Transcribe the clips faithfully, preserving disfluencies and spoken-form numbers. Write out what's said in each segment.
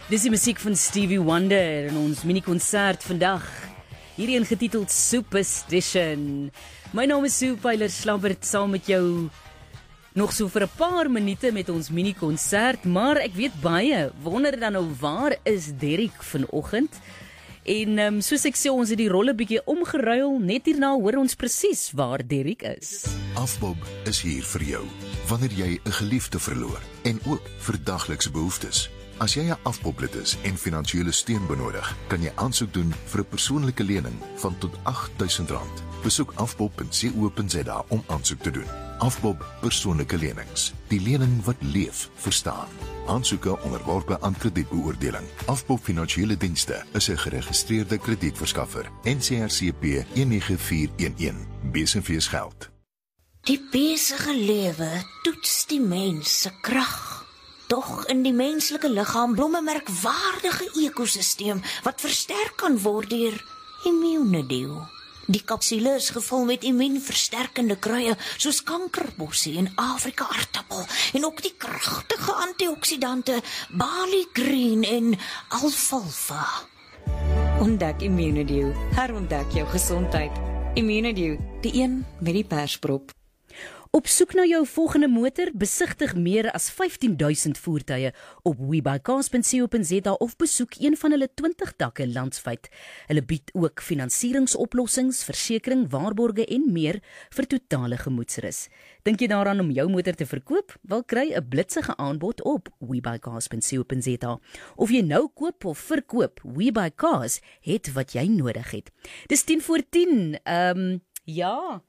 Dis die musiek van Stevie Wonder in ons mini-konsert vandag. Hierheen getiteld Superstition. My naam is Sue Pyler Slabbert saam met jou nog so vir 'n paar minute met ons mini-konsert, maar ek weet baie wonder dan nou waar is Derek vanoggend? En um, soos ek sê, ons het die rolle bietjie omgeruil. Net hierna hoor ons presies waar Derek is. Afbob is hier vir jou wanneer jy 'n geliefde verloor en ook vir daglikse behoeftes. As jy 'n afboblid is en finansiële steun benodig, kan jy aansoek doen vir 'n persoonlike lening van tot agt duisend rand. Besoek afbob punt co punt za om aansoek te doen. Afbob persoonlike lenings. Die lening wat leef, verstaan. Aansoeke onderworpe aan kredietbeoordeling. Afbob Finansiële Dienste is 'n geregistreerde kredietverskaffer. N C R C P een nege vier een een. Bees en Vees Geld. Die besige lewe toets die mens se krag. Tog in die menslike liggaam blom 'n merkwaardige ekosisteem wat versterk kan word deur immuunedeel. Die kapsule is gevul met immuunversterkende kruie soos kankerbossie en Afrika aartappel en ook die kragtige antioksidante Bali Green en alfalfa. Ontdek Immunedew, herontdek jou gesondheid. Immunedew, die een met die persprop. Op soek na jou volgende motor, besigtig meer as vyftien duisend voertuie op webuycars punt co punt za of besoek een van hulle twintig takke landwyd. Hulle bied ook finansieringsoplossings, versekering, waarborge en meer vir totale gemoedsrus. Dink jy daaraan om jou motor te verkoop? Wel, kry 'n blitsige aanbod op webuycars punt co punt za. Of jy nou koop of verkoop, WeBuyCars het wat jy nodig het. Dis tien voor tien. Ehm um, ja.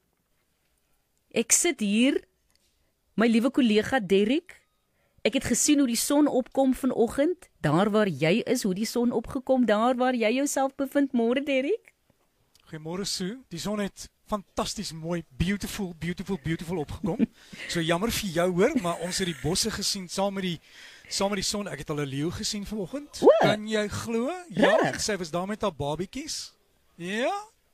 Ek sit hier, my liewe kollega Derek. Ek het gesien hoe die son opkom vanoggend, daar waar jy is, hoe die son opgekom, daar waar jy jouself bevind. Môre Derek. Goeiemôre Sue. Die son het fantasties mooi, beautiful, beautiful, beautiful opgekom. So jammer vir jou hoor, maar ons het die bosse gesien saam met die saam met die son. Ek het al 'n leeu gesien vanoggend. Kan jy glo? Ja, sy was daar met haar babietjies. Ja.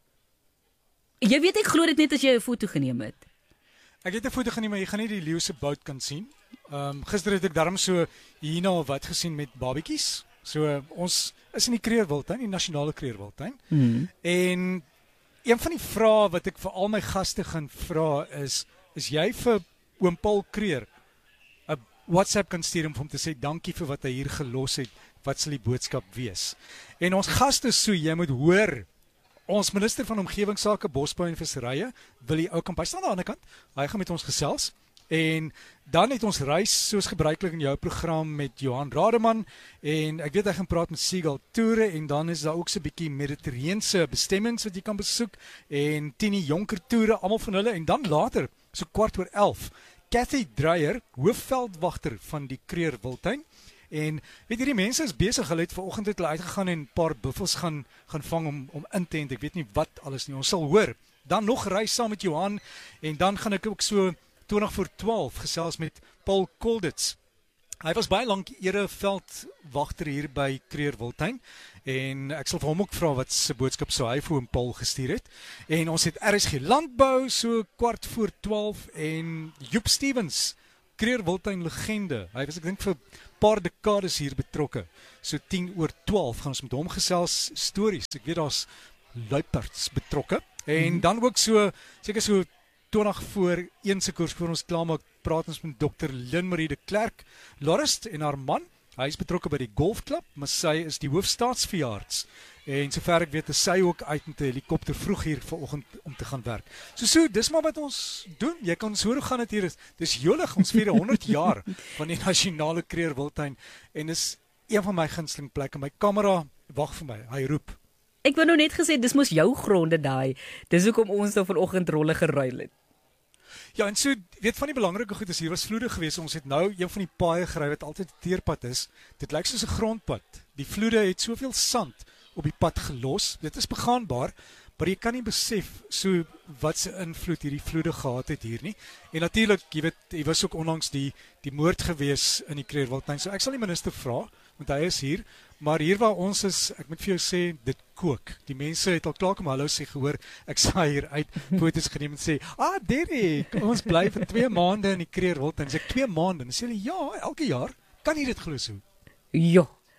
Jy weet ek glo dit net as jy 'n foto geneem het. Ek het 'n foto geneem, maar jy gaan nie die leeu se bout kan sien. Ehm um, gister het ek darm so hierna of wat gesien met babietjies. So uh, ons is in die Kreerwildtuin, die nasionale Kreerwildtuin. Hmm. En een van die vrae wat ek vir al my gaste gaan vra is, is jy vir oom Paul Kreer 'n WhatsApp kan stuur om hom te sê dankie vir wat hy hier gelos het, wat sal die boodskap wees? En ons gaste so, jy moet hoor. Ons minister van Omgewingsake, Bosbou en Visserye, Willie Oukamp, hy staan aan die ander kant, hy gaan met ons gesels, en dan het ons reis, soos gebruiklik in jou program, met Johan Rademan, en ek weet hy gaan praat met Seagull Toere, en dan is daar ook so 'n bietjie Mediterrane bestemmings wat jy kan besoek, en Tini Jonker Toere, almal van hulle, en dan later, so kwart oor elf, Cathy Dreyer, hoofveldwagter van die Kreerwildtuin. En weet hierdie mense is besig, hulle het vanoggend het hulle uitgegaan en 'n paar buffels gaan gaan vang om om in te ent. Ek weet nie wat alles nie. Ons sal hoor. Dan nog reis saam met Johan en dan gaan ek ook so twintig voor twaalf gesels met Paul Kolditz. Hy was baie lank ereveldwagter hier by Kreerwildtuin en ek sal vir hom ook vra wat se boodskap sou hy vir hom Paul gestuur het. En ons het R S G Landbou so kwart voor twaalf en Joep Stevens, Kreerwildtuin legende. Hy was ek dink vir 'n paar dekades hier betrokke. So tien oor twaalf gaan ons met hom gesels stories. Ek weet daar's luiperds betrokke. En hmm. dan ook so seker so twintig voor een se koers voor ons klaarmaak, praat ons met dokter Lynn-Marie de Klerk, Lorist en haar man. Hy is betrokke by die golfklub, maar sy is die hoofstaatsveearts. En sover ek weet, is sy ook uit met 'n helikopter vroeg hier vanoggend om te gaan werk. So so, dis maar wat ons doen. Jy kan ons hoor hoe gaan dit hier is. Dis jolig, ons vier honderd jaar van die nasionale Kreerwildtuin en is een van my gunsteling plekke. My kamera wag vir my. Hy roep. Ek wou nou net gesê dis mos jou gronde daai. Dis hoekom ons nou vanoggend rolle geruil het. Ja, en so, weet van die belangrike goed is, hier was vloede gewees, ons het nou een van die paaie gery wat altyd 'n teerpad is, dit lyk soos 'n grondpad, die vloede het soveel sand op die pad gelos, dit is begaanbaar, maar jy kan nie besef so wat se invloed hierdie vloede gehad het hier nie, en natuurlik, jy weet, hy was ook onlangs die, die moord gewees in die Kreerwildtuin, so ek sal die minister vra, want hy is hier, maar hier waar ons is, ek moet vir jou sê, dit kook. Die mense het al klaar kom hallo sê gehoor, ek saai hier uit, foto's geneem en sê, ah Derek, ons bly vir twee maande in die Kreerwildtuin. En sê ek, twee maande? En sê hulle, ja, elke jaar, kan jy dit glo so? Ja,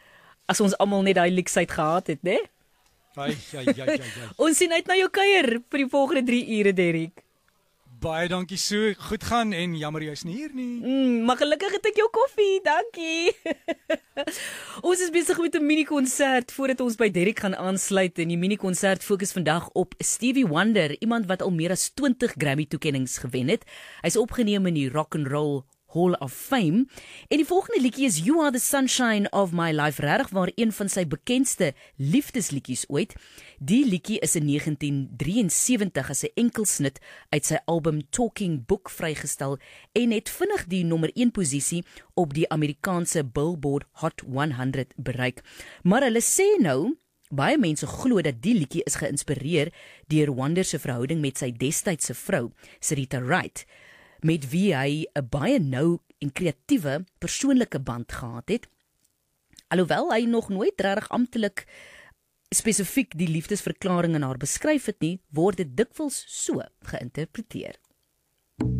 as ons almal net daai leksheid gehad het, né? Ai, ai, ai, ai, ai. Ons sien uit na jou kuier vir die volgende drie ure, Derrick. Baie dankie, so goed gaan en jammer jy's nie hier nie. Mm, maar gelukkig het ek jou koffie, dankie. Ons is besig met 'n mini-konsert voordat ons by Derrick gaan aansluit en die mini-konsert fokus vandag op Stevie Wonder, iemand wat al meer as twintig Grammy-toekennings gewen het. Hy's opgeneem in die Rock and Roll Hall of Fame. En die volgende liedjie is You Are the Sunshine of My Life, regtig waar een van sy bekendste liefdesliedjies ooit. Die liedjie is in negentien drieënsewentig as 'n enkelsnit uit sy album Talking Book vrygestel en het vinnig die nommer een posisie op die Amerikaanse Billboard Hot honderd bereik. Maar hulle sê nou, baie mense glo dat die liedjie is geïnspireer deur Wonder se verhouding met sy destydse vrou, Syreeta Wright, met wie hy 'n baie nou en kreatiewe persoonlike band gehad het. Alhoewel hy nog nooit regtig amptelik spesifiek die liefdesverklaring aan haar beskryf het nie, word dit dikwels so geïnterpreteer.